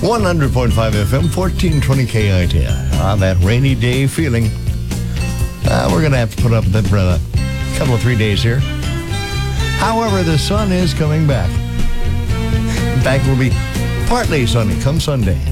100.5 FM, 1420 KITI. That rainy day feeling. We're going to have to put up with it for a couple of 3 days here. However, the sun is coming back. In fact, it will be partly sunny come Sunday.